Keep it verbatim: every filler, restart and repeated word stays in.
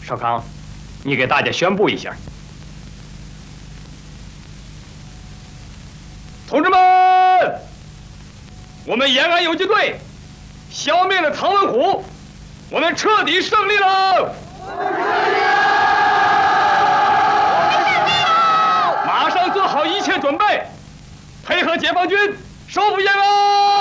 少康，你给大家宣布一下。同志们，我们延安游击队消灭了唐文虎，我们彻底胜利了！马上做好一切准备，配合解放军收复延安！